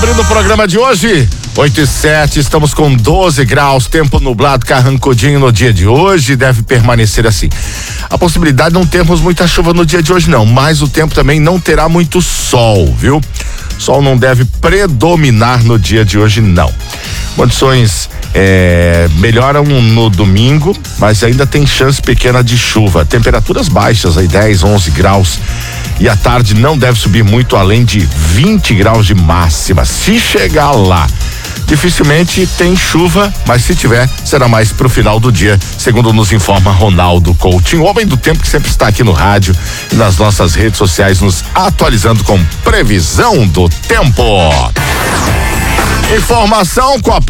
abrindo o programa de hoje, 8:07, estamos com 12 graus, tempo nublado, carrancudinho no dia de hoje, deve permanecer assim. A possibilidade, não temos muita chuva no dia de hoje não, mas o tempo também não terá muito sol, viu? Sol não deve predominar no dia de hoje não. Condições melhoram no domingo, mas ainda tem chance pequena de chuva. Temperaturas baixas aí, 10, 11 graus. E à tarde não deve subir muito além de 20 graus de máxima. Se chegar lá, dificilmente tem chuva, mas se tiver, será mais pro final do dia, segundo nos informa Ronaldo Coutinho, homem do tempo que sempre está aqui no rádio e nas nossas redes sociais, nos atualizando com previsão do tempo. Informação com a